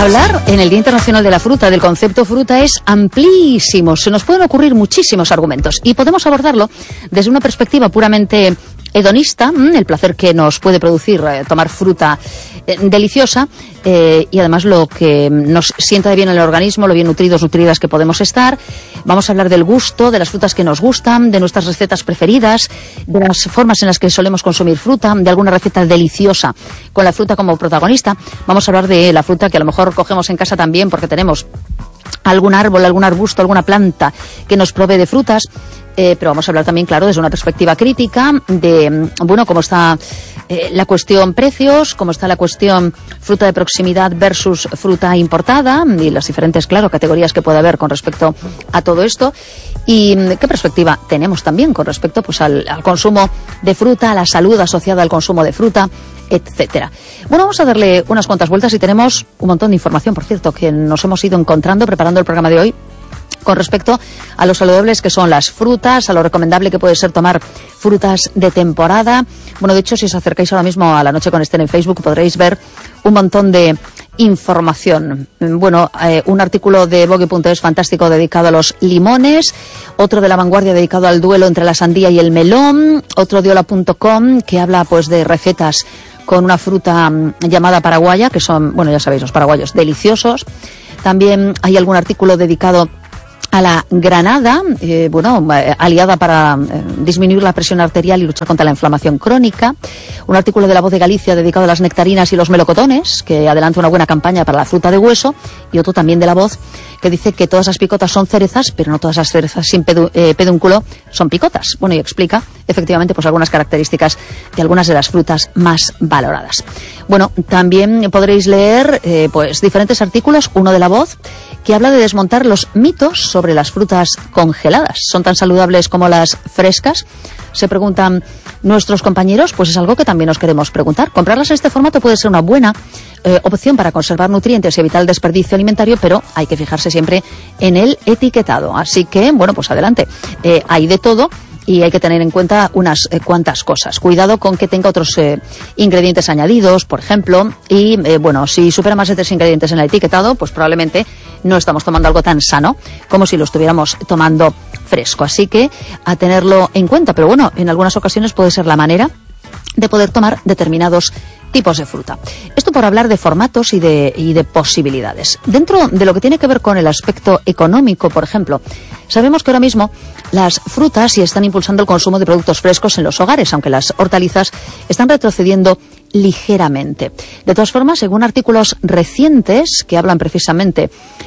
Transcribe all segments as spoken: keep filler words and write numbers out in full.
Hablar en el Día Internacional de la Fruta del concepto fruta es amplísimo. Se nos pueden ocurrir muchísimos argumentos y podemos abordarlo desde una perspectiva puramente hedonista, el placer que nos puede producir eh, tomar fruta eh, deliciosa eh, y además lo que nos sienta de bien en el organismo, lo bien nutridos, nutridas que podemos estar. Vamos a hablar del gusto, de las frutas que nos gustan, de nuestras recetas preferidas, de las formas en las que solemos consumir fruta, de alguna receta deliciosa con la fruta como protagonista. Vamos a hablar de la fruta que a lo mejor cogemos en casa también porque tenemos algún árbol, algún arbusto, alguna planta que nos provee de frutas. Eh, pero vamos a hablar también, claro, desde una perspectiva crítica de, bueno, cómo está eh, la cuestión precios, cómo está la cuestión fruta de proximidad versus fruta importada y las diferentes, claro, categorías que puede haber con respecto a todo esto y qué perspectiva tenemos también con respecto pues al, al consumo de fruta, a la salud asociada al consumo de fruta, etcétera. Bueno, vamos a darle unas cuantas vueltas y tenemos un montón de información, por cierto, que nos hemos ido encontrando preparando el programa de hoy, con respecto a lo saludables que son las frutas, a lo recomendable que puede ser tomar frutas de temporada. Bueno, de hecho, si os acercáis ahora mismo a La Noche con Esther en Facebook, podréis ver un montón de información. Bueno, eh, un artículo de Vogue punto es fantástico dedicado a los limones, otro de La Vanguardia dedicado al duelo entre la sandía y el melón, otro de hola punto com que habla pues de recetas con una fruta um, llamada paraguaya, que son, bueno, ya sabéis, los paraguayos deliciosos. También hay algún artículo dedicado a la granada, eh, bueno, eh, aliada para eh, disminuir la presión arterial y luchar contra la inflamación crónica. Un artículo de La Voz de Galicia dedicado a las nectarinas y los melocotones, que adelanta una buena campaña para la fruta de hueso. Y otro también de La Voz, que dice que todas las picotas son cerezas, pero no todas las cerezas sin pedu eh, pedúnculo son picotas. Bueno, y explica, efectivamente, pues algunas características de algunas de las frutas más valoradas. Bueno, también podréis leer, eh, pues, diferentes artículos, uno de La Voz, que habla de desmontar los mitos sobre las frutas congeladas. ¿Son tan saludables como las frescas? Se preguntan nuestros compañeros, pues es algo que también nos queremos preguntar. Comprarlas en este formato puede ser una buena eh, opción para conservar nutrientes y evitar el desperdicio alimentario, pero hay que fijarse siempre en el etiquetado. Así que, bueno, pues adelante. Eh, hay de todo. Y hay que tener en cuenta unas eh, cuantas cosas. Cuidado con que tenga otros eh, ingredientes añadidos, por ejemplo. Y, eh, bueno, si supera más de tres ingredientes en el etiquetado, pues probablemente no estamos tomando algo tan sano como si lo estuviéramos tomando fresco. Así que a tenerlo en cuenta. Pero bueno, en algunas ocasiones puede ser la manera de poder tomar determinados tipos de fruta. Esto por hablar de formatos y de, y de posibilidades. Dentro de lo que tiene que ver con el aspecto económico, por ejemplo, sabemos que ahora mismo las frutas sí están impulsando el consumo de productos frescos en los hogares, aunque las hortalizas están retrocediendo ligeramente. De todas formas, según artículos recientes que hablan precisamente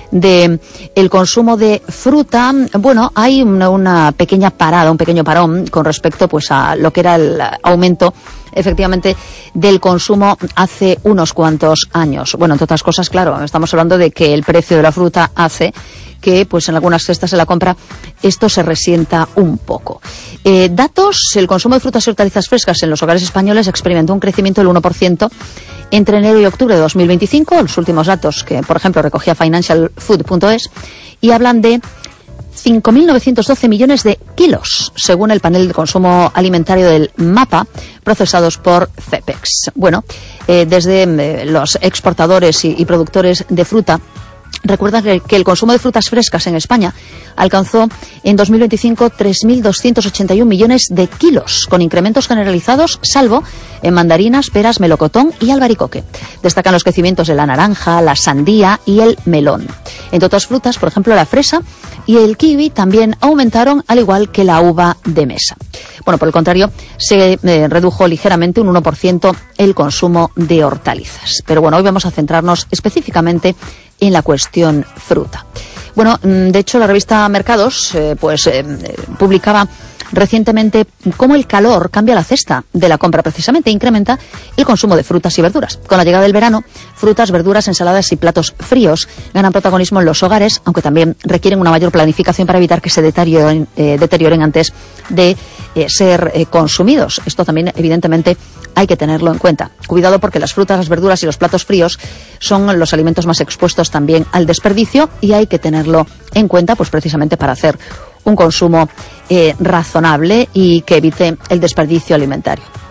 de el consumo de fruta, bueno, hay una, una pequeña parada, un pequeño parón con respecto pues a lo que era el aumento efectivamente del consumo hace unos cuantos años. Bueno, entre otras cosas, claro, estamos hablando de que el precio de la fruta hace que pues en algunas cestas de la compra esto se resienta un poco. Eh, datos, el consumo de frutas y hortalizas frescas en los hogares españoles experimentó un crecimiento del uno por ciento entre enero y octubre de dos mil veinticinco, los últimos datos que, por ejemplo, recogía financial food punto es, y hablan de cinco mil novecientos doce millones de kilos, según el panel de consumo alimentario del MAPA, procesados por Cepex. Bueno, eh, desde eh, los exportadores y, y productores de fruta, recuerdan que, que el consumo de frutas frescas en España alcanzó en dos mil veinticinco tres mil doscientos ochenta y uno millones de kilos, con incrementos generalizados, salvo en mandarinas, peras, melocotón y albaricoque. Destacan los crecimientos de la naranja, la sandía y el melón. Entre otras frutas, por ejemplo, la fresa y el kiwi también aumentaron, al igual que la uva de mesa. Bueno, por el contrario, se eh, redujo ligeramente un uno por ciento el consumo de hortalizas. Pero bueno, hoy vamos a centrarnos específicamente en la cuestión fruta. Bueno, de hecho, la revista Mercados eh, pues eh, publicaba recientemente cómo el calor cambia la cesta de la compra, precisamente incrementa el consumo de frutas y verduras. Con la llegada del verano, frutas, verduras, ensaladas y platos fríos ganan protagonismo en los hogares, aunque también requieren una mayor planificación para evitar que se deterioren, eh, deterioren antes de eh, ser eh, consumidos. Esto también, evidentemente, hay que tenerlo en cuenta. Cuidado porque las frutas, las verduras y los platos fríos son los alimentos más expuestos también al desperdicio y hay que tenerlo en cuenta pues precisamente para hacer un consumo eh, razonable y que evite el desperdicio alimentario.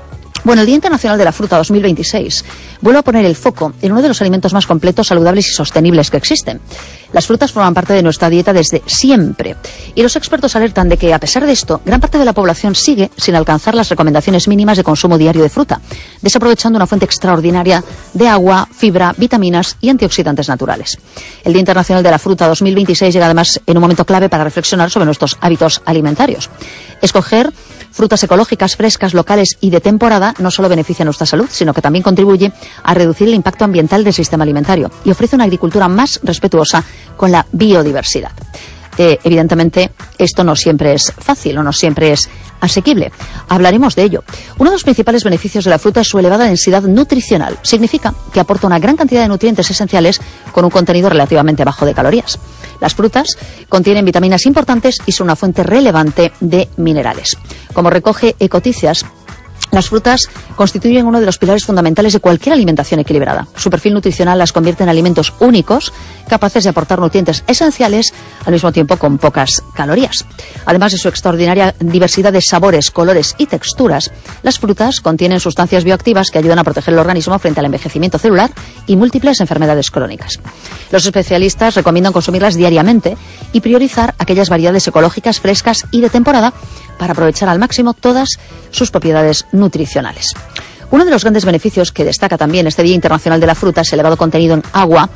Bueno, el Día Internacional de la Fruta dos mil veintiséis vuelve a poner el foco en uno de los alimentos más completos, saludables y sostenibles que existen. Las frutas forman parte de nuestra dieta desde siempre y los expertos alertan de que, a pesar de esto, gran parte de la población sigue sin alcanzar las recomendaciones mínimas de consumo diario de fruta, desaprovechando una fuente extraordinaria de agua, fibra, vitaminas y antioxidantes naturales. El Día Internacional de la Fruta dos mil veintiséis llega además en un momento clave para reflexionar sobre nuestros hábitos alimentarios. Escoger frutas ecológicas, frescas, locales y de temporada no solo beneficia nuestra salud, sino que también contribuye a reducir el impacto ambiental del sistema alimentario y ofrece una agricultura más respetuosa con la biodiversidad. Eh, evidentemente, esto no siempre es fácil o no siempre es asequible. Hablaremos de ello. Uno de los principales beneficios de la fruta es su elevada densidad nutricional. Significa que aporta una gran cantidad de nutrientes esenciales con un contenido relativamente bajo de calorías. Las frutas contienen vitaminas importantes y son una fuente relevante de minerales. Como recoge Ecoticias, las frutas constituyen uno de los pilares fundamentales de cualquier alimentación equilibrada. Su perfil nutricional las convierte en alimentos únicos, capaces de aportar nutrientes esenciales, al mismo tiempo con pocas calorías. Además de su extraordinaria diversidad de sabores, colores y texturas, las frutas contienen sustancias bioactivas que ayudan a proteger el organismo frente al envejecimiento celular y múltiples enfermedades crónicas. Los especialistas recomiendan consumirlas diariamente y priorizar aquellas variedades ecológicas, frescas y de temporada para aprovechar al máximo todas sus propiedades nutricionales. Uno de los grandes beneficios que destaca también este Día Internacional de la Fruta es el elevado contenido en agua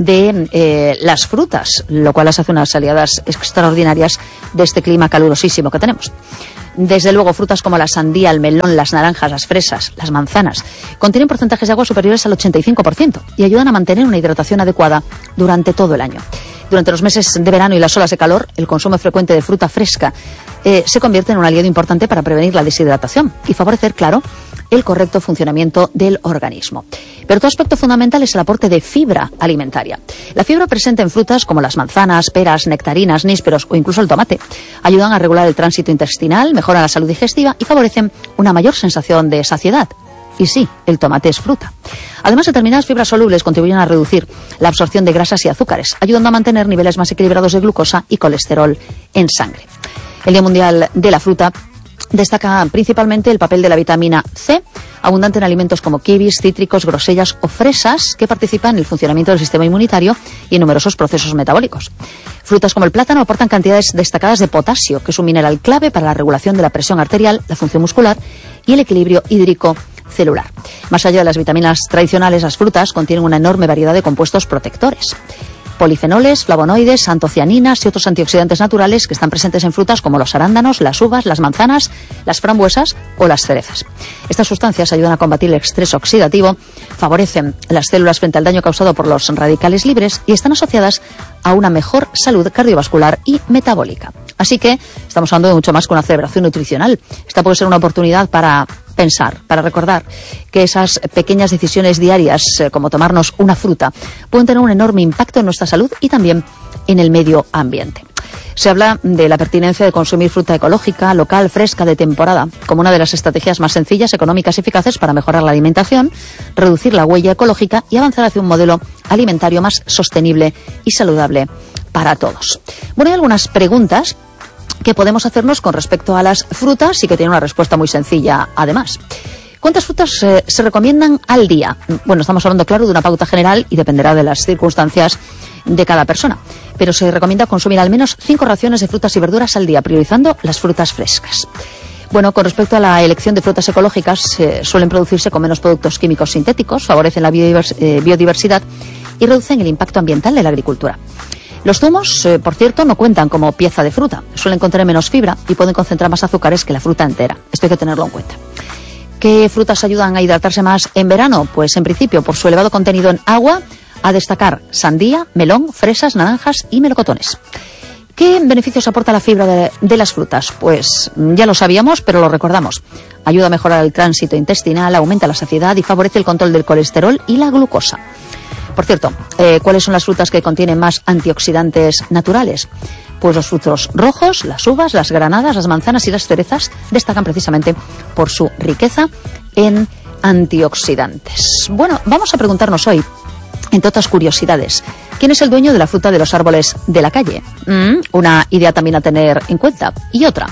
de eh, las frutas, lo cual las hace unas aliadas extraordinarias de este clima calurosísimo que tenemos. Desde luego, frutas como la sandía, el melón, las naranjas, las fresas, las manzanas, contienen porcentajes de agua superiores al ochenta y cinco por ciento y ayudan a mantener una hidratación adecuada durante todo el año. Durante los meses de verano y las olas de calor, el consumo frecuente de fruta fresca eh, se convierte en un aliado importante para prevenir la deshidratación y favorecer, claro, el correcto funcionamiento del organismo. Pero otro aspecto fundamental es el aporte de fibra alimentaria. La fibra presente en frutas como las manzanas, peras, nectarinas, nísperos o incluso el tomate ayudan a regular el tránsito intestinal, mejoran la salud digestiva y favorecen una mayor sensación de saciedad. Y sí, el tomate es fruta. Además, determinadas fibras solubles contribuyen a reducir la absorción de grasas y azúcares, ayudando a mantener niveles más equilibrados de glucosa y colesterol en sangre. El Día Mundial de la Fruta destaca principalmente el papel de la vitamina C, abundante en alimentos como kiwis, cítricos, grosellas o fresas, que participan en el funcionamiento del sistema inmunitario y en numerosos procesos metabólicos. Frutas como el plátano aportan cantidades destacadas de potasio, que es un mineral clave para la regulación de la presión arterial, la función muscular y el equilibrio hídrico celular. Más allá de las vitaminas tradicionales, las frutas contienen una enorme variedad de compuestos protectores. Polifenoles, flavonoides, antocianinas y otros antioxidantes naturales que están presentes en frutas como los arándanos, las uvas, las manzanas, las frambuesas o las cerezas. Estas sustancias ayudan a combatir el estrés oxidativo, favorecen las células frente al daño causado por los radicales libres y están asociadas a una mejor salud cardiovascular y metabólica. Así que estamos hablando de mucho más que una celebración nutricional. Esta puede ser una oportunidad para pensar, para recordar que esas pequeñas decisiones diarias, eh, como tomarnos una fruta, pueden tener un enorme impacto en nuestra salud y también en el medio ambiente. Se habla de la pertinencia de consumir fruta ecológica, local, fresca, de temporada, como una de las estrategias más sencillas, económicas y eficaces para mejorar la alimentación, reducir la huella ecológica y avanzar hacia un modelo alimentario más sostenible y saludable para todos. Bueno, hay algunas preguntas que podemos hacernos con respecto a las frutas y que tienen una respuesta muy sencilla además. ¿Cuántas frutas eh, se recomiendan al día? Bueno, estamos hablando, claro, de una pauta general y dependerá de las circunstancias de cada persona. Pero se recomienda consumir al menos cinco raciones de frutas y verduras al día, priorizando las frutas frescas. Bueno, con respecto a la elección de frutas ecológicas, eh, suelen producirse con menos productos químicos sintéticos, favorecen la biodivers- eh, biodiversidad y reducen el impacto ambiental de la agricultura. Los zumos, eh, por cierto, no cuentan como pieza de fruta. Suelen contener menos fibra y pueden concentrar más azúcares que la fruta entera. Esto hay que tenerlo en cuenta. ¿Qué frutas ayudan a hidratarse más en verano? Pues en principio, por su elevado contenido en agua, a destacar sandía, melón, fresas, naranjas y melocotones. ¿Qué beneficios aporta la fibra de, de las frutas? Pues ya lo sabíamos, pero lo recordamos. Ayuda a mejorar el tránsito intestinal, aumenta la saciedad y favorece el control del colesterol y la glucosa. Por cierto, eh, ¿cuáles son las frutas que contienen más antioxidantes naturales? Pues los frutos rojos, las uvas, las granadas, las manzanas y las cerezas destacan precisamente por su riqueza en antioxidantes. Bueno, vamos a preguntarnos hoy, entre otras curiosidades, ¿quién es el dueño de la fruta de los árboles de la calle? Mm, una idea también a tener en cuenta. Y otra,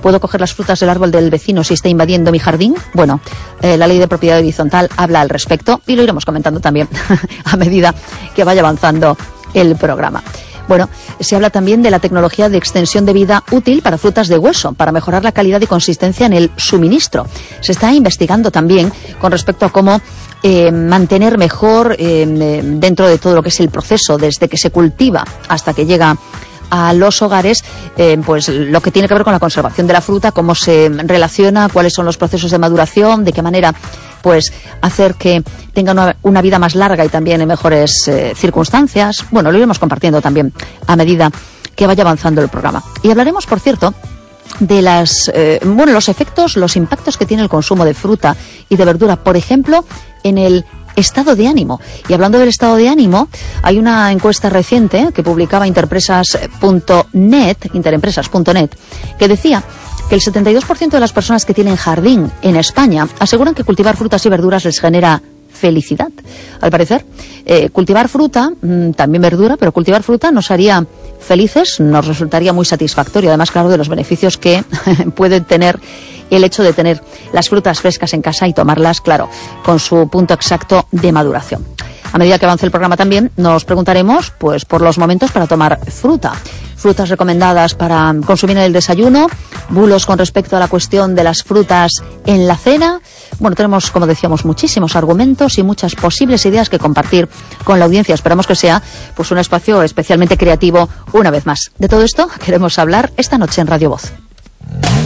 ¿Puedo coger las frutas del árbol del vecino si está invadiendo mi jardín? Bueno, eh, la ley de propiedad horizontal habla al respecto y lo iremos comentando también a medida que vaya avanzando el programa. Bueno, se habla también de la tecnología de extensión de vida útil para frutas de hueso, para mejorar la calidad y consistencia en el suministro. Se está investigando también con respecto a cómo eh, mantener mejor eh, dentro de todo lo que es el proceso, desde que se cultiva hasta que llega a los hogares, eh, pues lo que tiene que ver con la conservación de la fruta, cómo se relaciona, cuáles son los procesos de maduración, de qué manera pues hacer que tenga una, una vida más larga y también en mejores eh, circunstancias. Bueno, lo iremos compartiendo también a medida que vaya avanzando el programa. Y hablaremos, por cierto, de las eh, bueno, los efectos, los impactos que tiene el consumo de fruta y de verdura, por ejemplo, en el estado de ánimo. Y hablando del estado de ánimo, hay una encuesta reciente que publicaba interempresas punto net, interempresas punto net, que decía que el setenta y dos por ciento de las personas que tienen jardín en España aseguran que cultivar frutas y verduras les genera felicidad. Al parecer, eh, cultivar fruta, mmm, también verdura, pero cultivar fruta nos haría felices, nos resultaría muy satisfactorio, además, claro, de los beneficios que pueden tener el hecho de tener las frutas frescas en casa y tomarlas, claro, con su punto exacto de maduración. A medida que avance el programa también nos preguntaremos pues por los momentos para tomar fruta. Frutas recomendadas para consumir en el desayuno, bulos con respecto a la cuestión de las frutas en la cena. Bueno, tenemos, como decíamos, muchísimos argumentos y muchas posibles ideas que compartir con la audiencia. Esperamos que sea pues un espacio especialmente creativo una vez más. De todo esto queremos hablar esta noche en Radio Voz.